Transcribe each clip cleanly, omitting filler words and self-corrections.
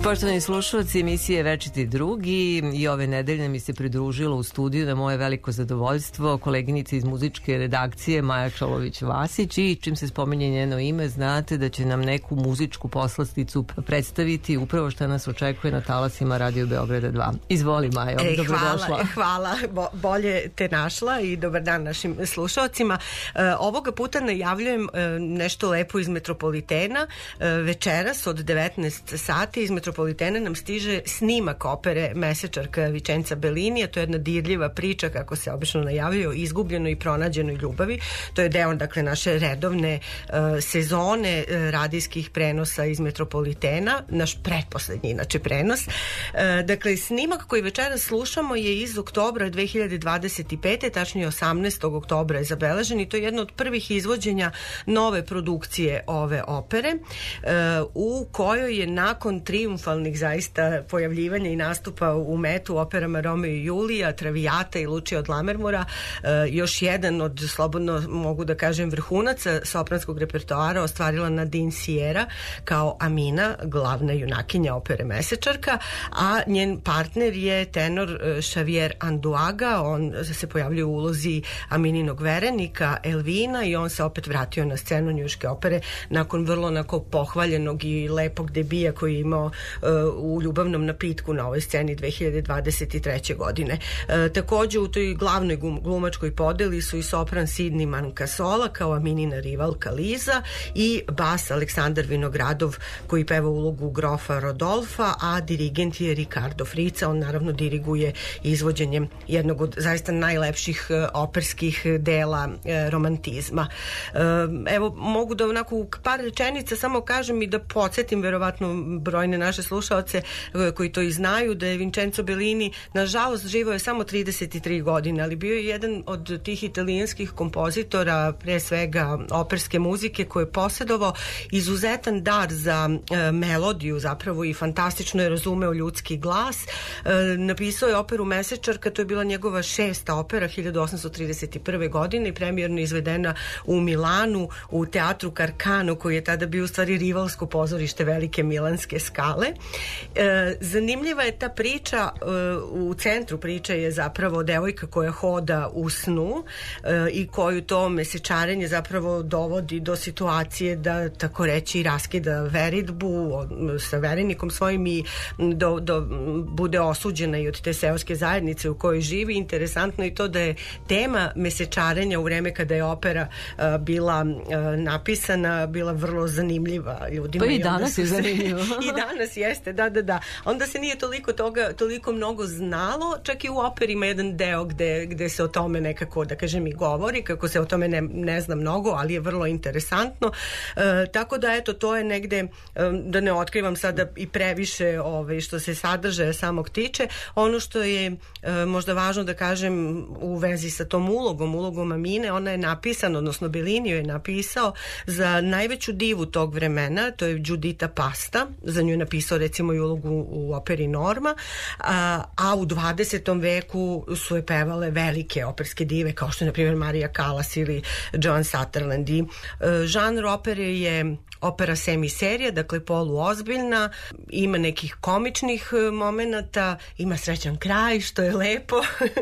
Poštovani slušalci emisije Večiti drugi, i ove nedelje mi se pridružila u studiju na moje veliko zadovoljstvo koleginica iz muzičke redakcije Maja Čolović-Vasić, i čim se spominje njeno ime znate da će nam neku muzičku poslasticu predstaviti upravo što nas očekuje na talasima Radio Beograda 2. Izvoli, Majo, dobrodošla. Hvala, bolje te našla i dobar dan našim slušalcima. Ovoga puta najavljujem nešto lepo iz Metropolitena. Večeras od 19 sati iz Metropolitena nam stiže snimak opere Mesečarka Vicenza Bellinija. To je jedna dirljiva priča, kako se obično najavljuje, o izgubljenoj i pronađenoj ljubavi. To je deo, dakle, naše redovne sezone radijskih prenosa iz Metropolitena, naš pretposlednji inače prenos. Dakle, snimak koji večeras slušamo je iz oktobra 2025. Tačnije 18. oktobra je zabeležen, i to je jedno od prvih izvođenja nove produkcije ove opere, u kojoj je nakon trijumfalnih zaista pojavljivanja i nastupa u Metu, operama Romeo i Julija, Traviata i Lučija od Lamermora, još jedan od, slobodno mogu da kažem, vrhunaca sopranskog repertoara ostvarila Nadine Sierra kao Amina, glavna junakinja opere Mesečarka, a njen partner je tenor Xavier Anduaga. On se pojavljuje u ulozi Amininog verenika Elvina i on se opet vratio na scenu njujorške opere nakon vrlo onako pohvaljenog i lepog debija koji je imao u Ljubavnom napitku na ovoj sceni 2023. godine. Takođe u toj glavnoj glumačkoj podeli su i sopran Sidney Mancasola kao Aminina rivalka Liza i bas Aleksandar Vinogradov koji peva ulogu grofa Rodolfa, a dirigent je Ricardo Frica. On naravno diriguje izvođenjem jednog od zaista najlepših operskih dela romantizma. Evo, mogu da onako u par rečenica samo kažem i da podsjetim verovatno brojne naše slušaoce koji to i znaju, da je Vincenzo Bellini nažalost živao je samo 33 godine, ali bio je jedan od tih italijanskih kompozitora, pre svega operske muzike, koji je posjedovao izuzetan dar za melodiju zapravo i fantastično je razumeo ljudski glas. Napisao je operu Mesečarka, to je bila njegova 6. opera 1831. godine i premijerno izvedena u Milanu u teatru Carcano, koji je tada bio u stvari rivalsko pozorište velike milanske Skale. Zanimljiva je ta priča, u centru priče je zapravo devojka koja hoda u snu i koju to mesečarenje zapravo dovodi do situacije da, tako reći, raskida veritbu sa verenikom svojim i bude osuđena i od te seoske zajednice u kojoj živi. Interesantno je to da je tema mesečarenja u vreme kada je opera bila napisana bila vrlo zanimljiva ljudima. Pa i danas je zanimljivo. I danas jeste, da. Onda se nije toliko mnogo znalo, čak i u operi ima jedan deo gde se o tome nekako, da kažem, i govori, kako se o tome ne zna mnogo, ali je vrlo interesantno. Tako da, eto, to je negde, da ne otkrivam sada i previše što se sadržaja samog tiče. Ono što je možda važno da kažem u vezi sa tom ulogom Amine, ona je napisana, odnosno Bellini je napisao za najveću divu tog vremena, to je Giuditta Pasta. Za nju je napisao recimo i ulogu u operi Norma, a u 20. veku su je pevale velike operske dive kao što je na primjer Maria Callas ili Joan Sutherland. I žanr opere je opera semiserija, dakle poluozbiljna, ima nekih komičnih momenata, ima srećan kraj, što je lepo.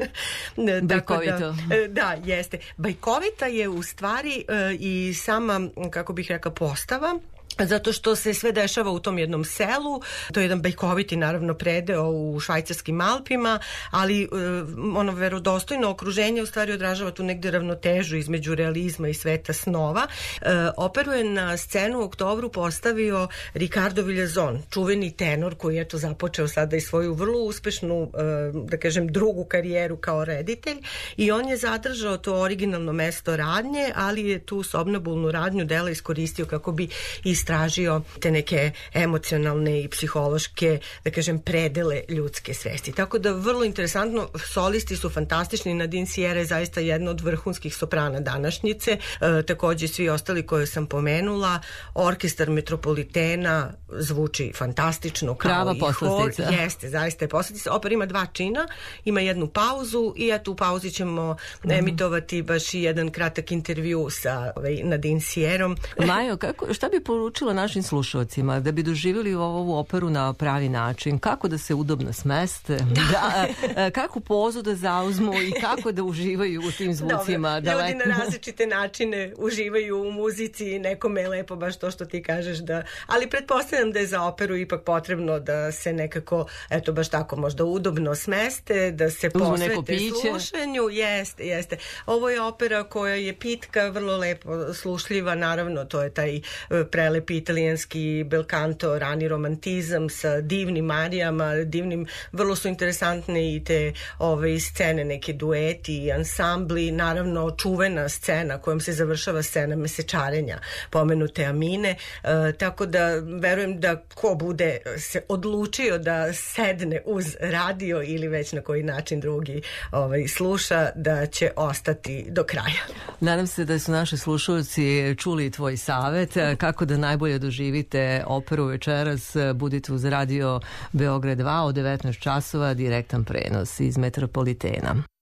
Bajkovito. Da, jeste. Bajkovita je u stvari i sama, kako bih rekla, postava, zato što se sve dešava u tom jednom selu. To je jedan bajkoviti, naravno, predeo u švajcarskim Alpima, ali ono verodostojno okruženje u stvari odražava tu negde ravnotežu između realizma i sveta snova. Operu je na scenu u oktobru postavio Ricardo Villazon, čuveni tenor koji je to započeo sada i svoju vrlo uspešnu, da kažem, drugu karijeru kao reditelj, i on je zadržao to originalno mesto radnje, ali je tu sobnobulnu radnju dela iskoristio kako bi istražio te neke emocionalne i psihološke, da kažem, predele ljudske svesti. Tako da vrlo interesantno, solisti su fantastični. Nadine Sierra je zaista jedna od vrhunskih soprana današnjice, takođe svi ostali koje sam pomenula. Orkestar Metropolitena zvuči fantastično kao prava i hor. poslastica. Jeste, zaista je poslastica. Opera ima 2 čina, ima jednu pauzu i eto u pauzi ćemo emitovati baš i jedan kratak intervju sa Nadine Sierrom. Majo, šta bi poručila preporučila našim slušalcima da bi doživjeli ovu operu na pravi način, kako da se udobno smeste, kakvu pozu da zauzmu i kako da uživaju u tim zvucima. Dobro, ljudi na različite načine uživaju u muzici, nekome je lepo baš to što ti kažeš, ali pretpostavljam da je za operu ipak potrebno da se nekako, eto baš tako možda udobno smeste, da se posvete slušanju. Jeste. Ovo je opera koja je pitka, vrlo lepo slušljiva, naravno to je taj prelepi italijanski bel canto, rani romantizam sa divnim arijama, vrlo su interesantne i te scene, neke dueti i ansambli, naravno čuvena scena kojom se završava scena mesečarenja pomenute Amine, tako da verujem da ko bude se odlučio da sedne uz radio ili već na koji način drugi sluša, da će ostati do kraja. Nadam se da su naši slušalci čuli tvoj savet kako da najbolje doživite operu večeras. Budite uz radio Beograd 2 od 19 časova, direktan prenos iz Metropolitena.